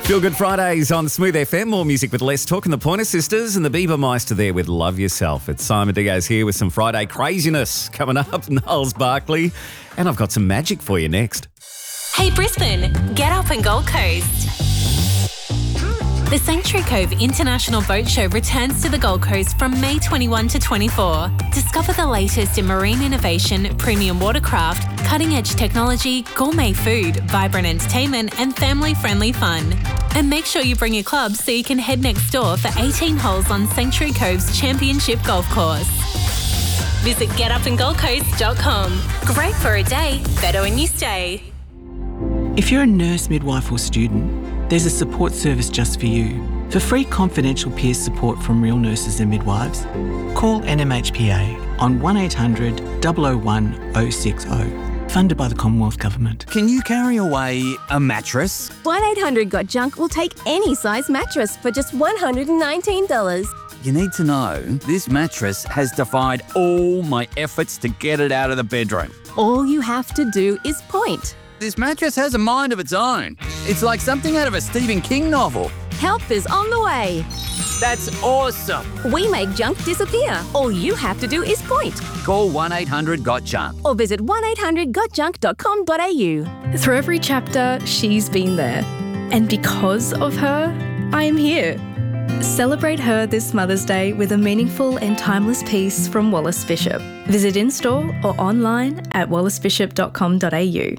Feel Good Fridays on Smooth FM. More music with less talk, and the Pointer Sisters and the Bieber Meister there with Love Yourself. It's Simon Diaz here with some Friday craziness coming up. Niles Barkley. And I've got some magic for you next. Hey Brisbane, get up and Gold Coast. The Sanctuary Cove International Boat Show returns to the Gold Coast from May 21 to 24. Discover the latest in marine innovation, premium watercraft, cutting-edge technology, gourmet food, vibrant entertainment and family-friendly fun. And make sure you bring your clubs so you can head next door for 18 holes on Sanctuary Cove's Championship Golf Course. Visit getupandgoldcoast.com. Great for a day, better when you stay. If you're a nurse, midwife or student, there's a support service just for you. For free confidential peer support from real nurses and midwives, call NMHPA on 1800 001 060, funded by the Commonwealth Government. Can you carry away a mattress? 1-800-GOT-JUNK will take any size mattress for just $119. You need to know this mattress has defied all my efforts to get it out of the bedroom. All you have to do is point. This mattress has a mind of its own. It's like something out of a Stephen King novel. Help is on the way. That's awesome. We make junk disappear. All you have to do is point. Call 1-800-GOT-JUNK. Or visit 1800gotjunk.com.au. Through every chapter, she's been there. And because of her, I am here. Celebrate her this Mother's Day with a meaningful and timeless piece from Wallace Bishop. Visit in-store or online at wallacebishop.com.au.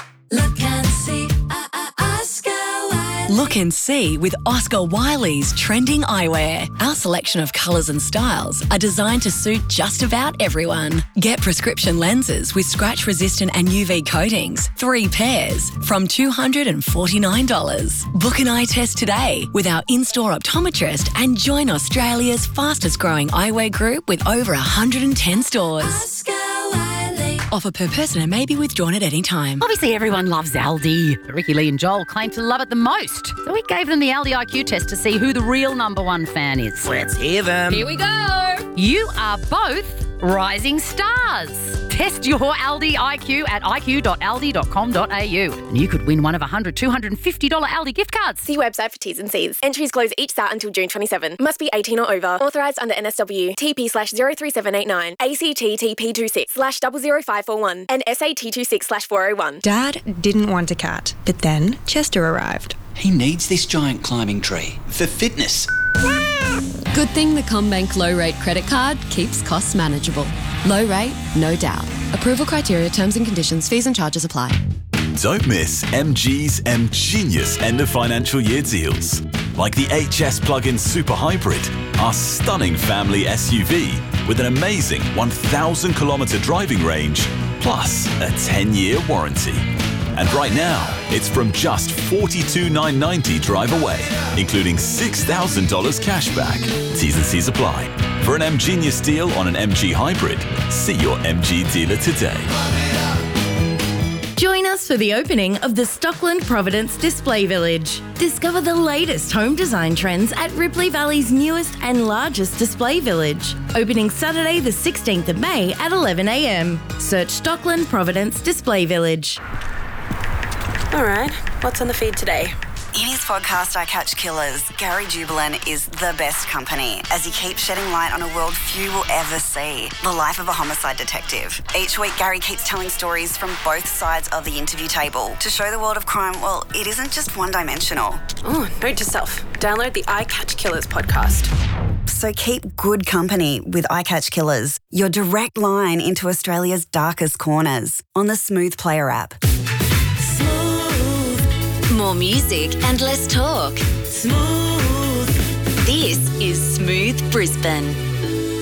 Look and see with Oscar Wiley's trending eyewear. Our selection of colours and styles are designed to suit just about everyone. Get prescription lenses with scratch-resistant and UV coatings, 3 pairs, from $249. Book an eye test today with our in-store optometrist and join Australia's fastest-growing eyewear group with over 110 stores. Offer per person and may be withdrawn at any time. Obviously, everyone loves Aldi. Ricky, Lee and Joel claim to love it the most. So we gave them the Aldi IQ test to see who the real number one fan is. Let's hear them. Here we go. You are both rising stars. Test your Aldi IQ at iq.aldi.com.au and you could win one of $100, $250 Aldi gift cards. See website for T's and C's. Entries close each start until June 27. Must be 18 or over. Authorised under NSW. TP/03789. ACT TP226/00541. And SAT26/401. Dad didn't want a cat, but then Chester arrived. He needs this giant climbing tree for fitness. Good thing the CommBank low rate credit card keeps costs manageable. Low rate, no doubt. Approval criteria, terms and conditions, fees and charges apply. Don't miss MG's M-Genius end of financial year deals. Like the HS plug-in Super Hybrid, our stunning family SUV with an amazing 1,000 kilometre driving range, plus a 10-year warranty. And right now, it's from just $42,990 drive away, including $6,000 cash back. T's and C's apply. For an M-Genius deal on an MG Hybrid, see your MG dealer today. Join us for the opening of the Stockland Providence Display Village. Discover the latest home design trends at Ripley Valley's newest and largest display village. Opening Saturday the 16th of May at 11 a.m. Search Stockland Providence Display Village. All right, what's on the feed today? In his podcast, I Catch Killers, Gary Jubilant is the best company as he keeps shedding light on a world few will ever see, the life of a homicide detective. Each week, Gary keeps telling stories from both sides of the interview table to show the world of crime, well, it isn't just one-dimensional. Oh, note to self, download the I Catch Killers podcast. So keep good company with I Catch Killers, your direct line into Australia's darkest corners on the Smooth Player app. More music and less talk. Smooth. This is Smooth Brisbane.